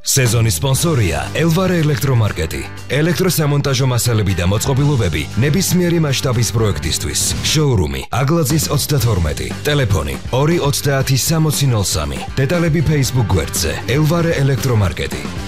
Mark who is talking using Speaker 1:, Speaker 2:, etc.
Speaker 1: სეზონის სპონსორია ელვარე ელექტრომარკეტი. ელექტროსამონტაჟო მასალები და მოწყობილობები ნებისმიერი მასშტაბის პროექტისთვის. შოურუმი აგლაძის 32. ტელეფონი 230 6003. დეტალები Facebook გვერდზე ელვარე ელექტრომარკეტი.